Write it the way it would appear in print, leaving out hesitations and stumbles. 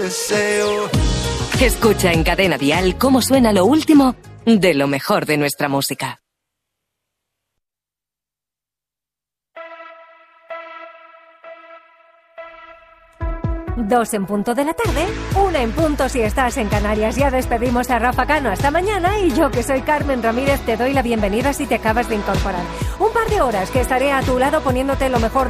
Escucha en Cadena Dial cómo suena lo último de lo mejor de nuestra música. 2 en punto de la tarde, 1 en punto si estás en Canarias. Ya despedimos a Rafa Cano hasta mañana y yo, que soy Carmen Ramírez, te doy la bienvenida si te acabas de incorporar. Un par de horas que estaré a tu lado poniéndote lo mejor